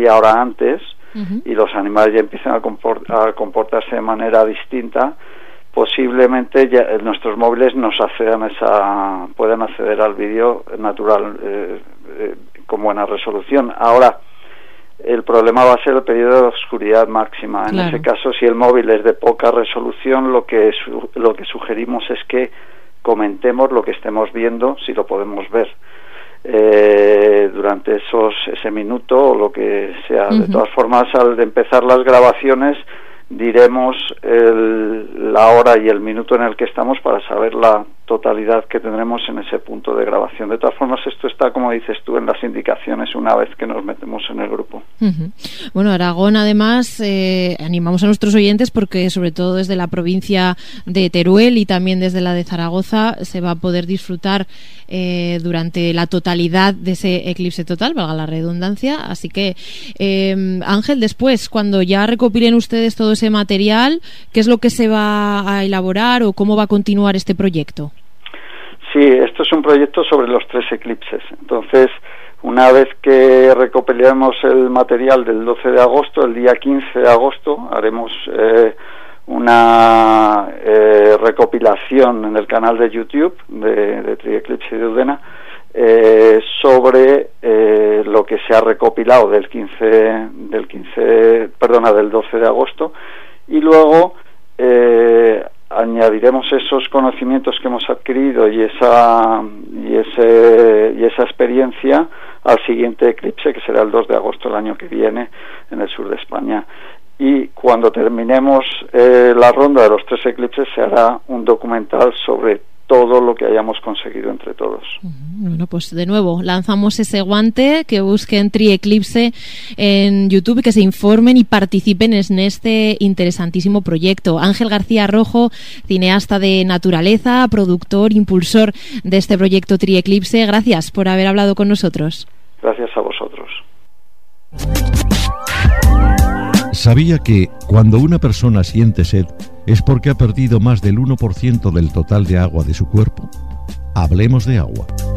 media hora antes y los animales ya empiezan a comportarse de manera distinta, posiblemente ya nuestros móviles puedan acceder al vídeo natural con buena resolución. Ahora, el problema va a ser el periodo de oscuridad máxima. En ese caso, si el móvil es de poca resolución, lo que sugerimos es que comentemos lo que estemos viendo, si lo podemos ver durante ese minuto o lo que sea. De todas formas, al empezar las grabaciones diremos la hora y el minuto en el que estamos para saber la totalidad que tendremos en ese punto de grabación. De todas formas, esto está, como dices tú, en las indicaciones una vez que nos metemos en el grupo. Bueno, Aragón, además, animamos a nuestros oyentes porque, sobre todo desde la provincia de Teruel y también desde la de Zaragoza, se va a poder disfrutar durante la totalidad de ese eclipse total, valga la redundancia. Así que, Ángel, después, cuando ya recopilen ustedes todo ese material, ¿qué es lo que se va a elaborar o cómo va a continuar este proyecto? Sí, esto es un proyecto sobre los 3 eclipses. Entonces, una vez que recopilemos el material del 12 de agosto, el día 15 de agosto, haremos una recopilación en el canal de YouTube de Trieclipse de Eudena sobre lo que se ha recopilado del 12 de agosto, y luego añadiremos esos conocimientos que hemos adquirido y esa experiencia al siguiente eclipse, que será el 2 de agosto del año que viene en el sur de España. Y cuando terminemos la ronda de los 3 eclipses, se hará un documental sobre todo lo que hayamos conseguido entre todos. Bueno, pues de nuevo lanzamos ese guante, que busquen Trieclipse en YouTube y que se informen y participen en este interesantísimo proyecto. Ángel García Rojo, cineasta de naturaleza, productor, impulsor de este proyecto Trieclipse, gracias por haber hablado con nosotros. Gracias a vosotros. ¿Sabía que cuando una persona siente sed es porque ha perdido más del 1% del total de agua de su cuerpo? Hablemos de agua.